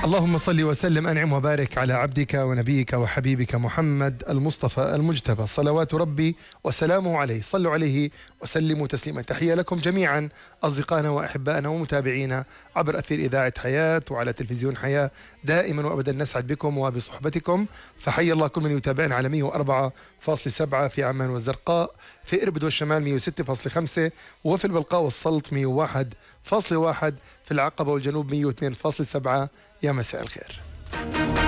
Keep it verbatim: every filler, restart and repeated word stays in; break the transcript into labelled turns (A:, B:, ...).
A: اللهم صل وسلم أنعم وبارك على عبدك ونبيك وحبيبك محمد المصطفى المجتبى، صلوات ربي وسلامه عليه. صلوا عليه وسلموا تسليما. تحية لكم جميعا أصدقائنا وأحبائنا ومتابعينا عبر أثير إذاعة حياة وعلى تلفزيون حياة. دائما وأبدا نسعد بكم وبصحبتكم، فحي الله كل من يتابعنا على مئة وأربعة فاصلة سبعة في عمان والزرقاء، في إربد والشمال مئة وستة فاصلة خمسة، وفي البلقاء والسلط مئة وواحد فاصلة واحد، في العقبة والجنوب مئة واثنين فاصلة سبعة. يا مساء الخير.